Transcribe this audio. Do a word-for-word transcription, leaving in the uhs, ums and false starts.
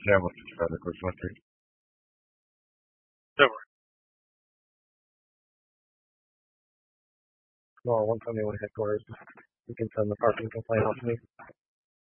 Yeah, I'm just trying to go something. Don't worry. No, one time they went headquarters. You can send the parking complaint out to me.